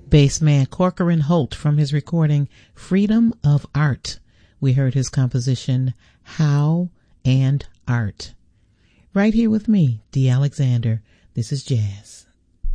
Bassman Corcoran Holt from his recording Freedom of Art. We heard his composition How and Art. Right here with me, Dee Alexander. This is Jazz.